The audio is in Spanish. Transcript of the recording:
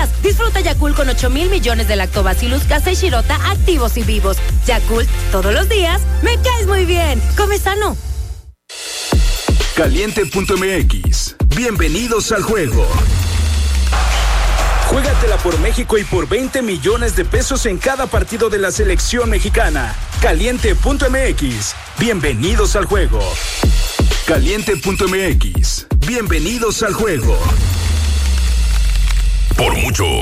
días. Disfruta Yakult con 8,000 millones de lactobacillus casei shirota activos y vivos. Yakult, todos los días, me caes muy bien. Come sano. Caliente.mx. Bienvenidos al juego. Juégatela por México y por 20 millones de pesos en cada partido de la selección mexicana. Caliente.mx. Bienvenidos al juego. Caliente.mx. Bienvenidos al juego. Por mucho,